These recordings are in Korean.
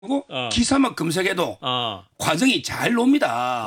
그리고 기사만 검색해도 과정이 잘 나옵니다.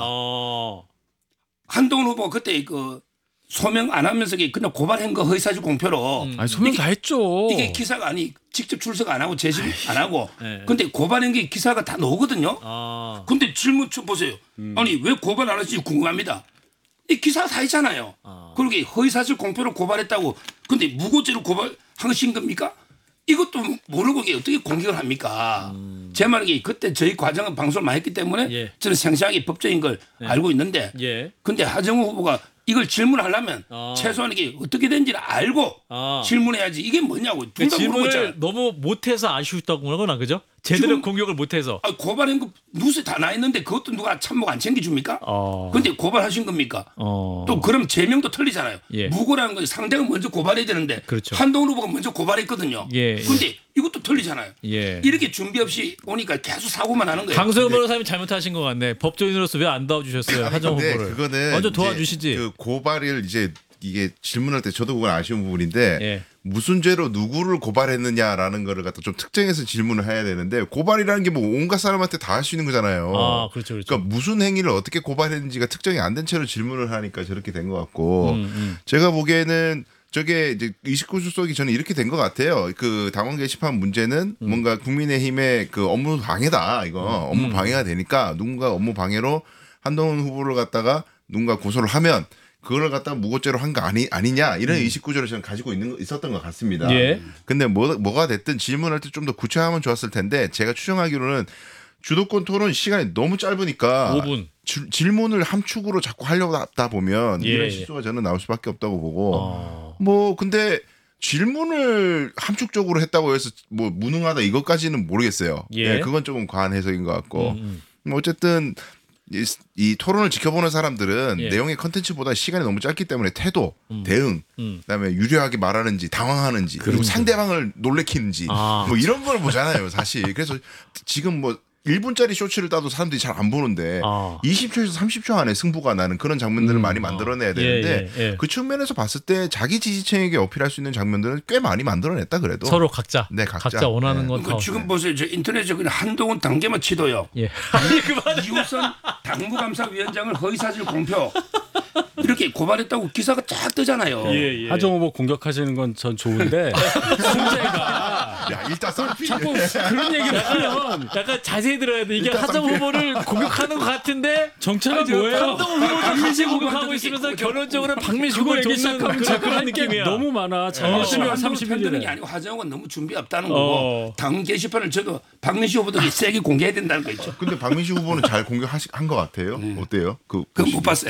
한동훈 후보 그때 그 소명 안 하면서 그냥 고발한 거 허위사실 공표로 아니, 소명 다 했죠. 이게 기사가 아니 직접 출석 안 하고 제실 안 하고 네. 근데 고발한 게 기사가 다 나오거든요. 근데 질문 좀 보세요. 아니 왜 고발 안 하실지 궁금합니다. 이 기사 다 있잖아요. 그러게 허위사실 공표로 고발했다고 근데 무고죄로 고발하신 겁니까? 이것도 모르고 이게 어떻게 공격을 합니까? 제 말은 이게 그때 저희 과정은 방송을 많이 했기 때문에 예. 저는 생생하게 법적인 걸 알고 있는데 예. 근데 하정우 후보가 이걸 질문하려면 최소한 이게 어떻게 된지를 알고 질문해야지 이게 뭐냐고 둘 다 물어보잖아요. 질문을 너무 못해서 아쉬웠다구나 그죠? 제대로 지금- 공격을 못해서. 고발한 거 뉴스에 다 나 있는데 그것도 누가 참목 안 챙겨줍니까? 근데 고발하신 겁니까? 또 그럼 제명도 틀리잖아요. 예. 무고라는 건 상대가 먼저 고발해야 되는데 그렇죠. 한동훈 후보가 먼저 고발했거든요. 예, 근데 이것도 틀리잖아요. 예. 이렇게 준비 없이 오니까 계속 사고만 하는 거예요. 강소영 변호사님이 잘못하신 것 같네. 법조인으로서 왜 안 도와주셨어요? 하정우 근데 후보를. 그거는 먼저 이제 도와주시지. 그 고발을 이제 이게 질문할 때 저도 그건 아쉬운 부분인데 예. 무슨 죄로 누구를 고발했느냐라는 거를 갖다 좀 특정해서 질문을 해야 되는데 고발이라는 게 뭐 온갖 사람한테 다 할 수 있는 거잖아요. 그렇죠, 그렇죠. 그러니까 무슨 행위를 어떻게 고발했는지가 특정이 안 된 채로 질문을 하니까 저렇게 된 것 같고 제가 보기에는 저게 이제 29주 속이 저는 이렇게 된 것 같아요. 그 당원 게시판 문제는 뭔가 국민의힘의 그 업무 방해다. 이거 업무 방해가 되니까 누군가 업무 방해로 한동훈 후보를 갖다가 누군가 고소를 하면 그걸 갖다가 무고죄로 한 거 아니냐 이런 의식구조를 저는 가지고 있었던 것 같습니다. 예. 근데 뭐가 됐든 질문할 때 좀 더 구체화하면 좋았을 텐데 제가 추정하기로는 주도권 토론 시간이 너무 짧으니까 5분. 질문을 함축으로 자꾸 하려고 하다 보면 예, 이런 예. 실수가 저는 나올 수밖에 없다고 보고 뭐 근데 질문을 함축적으로 했다고 해서 뭐 무능하다 이것까지는 모르겠어요. 예. 네, 그건 조금 과한 해석인 것 같고 뭐 어쨌든 이 토론을 지켜보는 사람들은 예. 내용의 컨텐츠보다 시간이 너무 짧기 때문에 태도, 대응, 그다음에 유려하게 말하는지 당황하는지 그리고 상대방을 놀래키는지 뭐 이런 걸 보잖아요, 사실. 그래서 지금 뭐 1분짜리 쇼츠를 따도 사람들이 잘 안 보는데 20초에서 30초 안에 승부가 나는 그런 장면들을 많이 만들어내야 되는데 예. 그 측면에서 봤을 때 자기 지지층에게 어필할 수 있는 장면들은 꽤 많이 만들어냈다 그래도. 서로 각자. 네, 각자. 원하는 네. 건 다. 지금 보세요. 저 인터넷에 그냥 한동훈 단계만 치도요. 예. 아니 그만. 이호선 당무감사위원장을 허위사실 공표 이렇게 고발했다고 기사가 쫙 뜨잖아요. 예. 하정우 후보 공격하시는 건 전 좋은데 문제가 야, 일단 썰피. 자꾸 그런 얘기를 하면 약간 자세히 들어야 돼. 이게 일단 하정우 후보를 공격하는 것 같은데 정체가 뭐예요? 한동훈 후보도 같이 공격하고 후보한테 있으면서 이렇게 결론적으로 박민식 그거 후보를 얘기 돕는 시작하면 그런 게 느낌이야. 너무 많아. 한동훈 10월 편드는 게 31일에. 아니고 하정우가 너무 준비 없다는 거고 당 게시판을 저도 박민식 후보도 세게 공개해야 된다는 거 있죠. 근데 박민식 후보는 잘 공격한 것 같아요. 어때요? 그건 못 봤어요.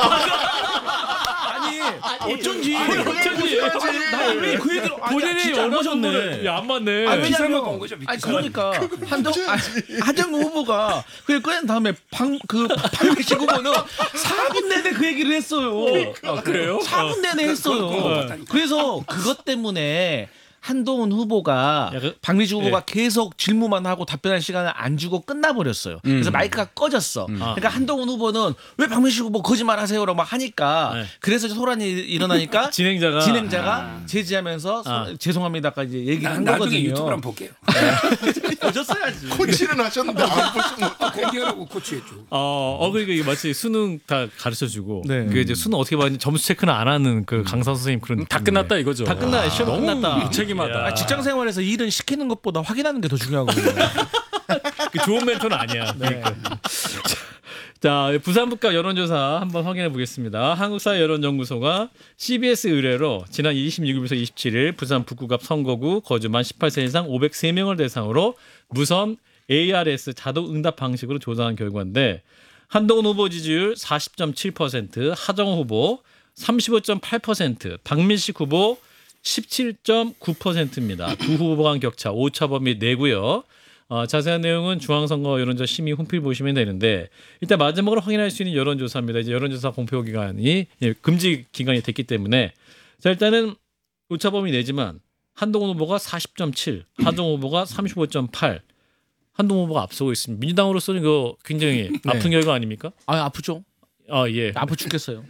어쩐지 나왜 그 얘기를 본인이 원하셨네. 안 맞네. 기사만 본 거죠. 아니 그러니까 하정우 후보가 그걸 꺼낸 다음에 박민식 후보는 4분 내내 그 얘기를 했어요. 그래요? 4분 내내 했어요. 그래서 그것 때문에 한동훈 후보가 약간- 박민식 후보가 계속 질문만 하고 답변할 시간을 안 주고 끝나버렸어요. 그래서 마이크가 꺼졌어. 그러니까 한동훈 후보는 왜 박민식 후보 거짓말하세요라고 막 하니까 네. 그래서 소란이 일어나니까 진행자가 제지하면서 죄송합니다까지 얘기를 한 나중에 거거든요. 유튜브를 한번 볼게요. 보셨어야지. 코치는 하셨는데 안 보시면 공개하라고 코치했죠. 그러니까 이게 마치 수능 다 가르쳐 주고 네. 그 이제 수능 어떻게 봤는지 점수 체크는 안 하는 그 강사 선생님 그런 다 끝났다 이거죠. 다 끝나 시험 너무 끝났다. 무책임하다. 야. 직장 생활에서 일은 시키는 것보다 확인하는 게 더 중요하거든요. 그 좋은 멘토는 아니야. 그러니까. 자, 부산북가 여론조사 한번 확인해 보겠습니다. 한국사회 여론연구소가 CBS 의뢰로 지난 26일부터 27일 부산 북구갑 선거구 거주만 18세 이상 503명을 대상으로 무선 ARS 자동 응답 방식으로 조사한 결과인데 한동훈 후보 지지율 40.7%, 하정우 후보 35.8%, 박민식 후보 17.9%입니다. 두 후보 간 격차 오차 범위 내고요. 자세한 내용은 중앙선거 여론조사 심의 홈페이지 보시면 되는데 일단 마지막으로 확인할 수 있는 여론조사입니다. 이제 여론조사 공표 기간이 금지 기간이 됐기 때문에 자 일단은 오차 범위 내지만 한동훈 후보가 40.7, 하정우 후보가 35.8. 한동훈 후보가 앞서고 있습니다. 민주당으로서는 이거 굉장히 아픈 결과 아닙니까? 아 아프죠. 예. 아파 죽겠어요.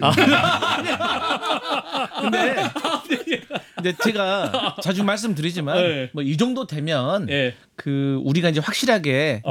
근데 제가 자주 말씀드리지만 네. 뭐 이 정도 되면 예. 그 우리가 이제 확실하게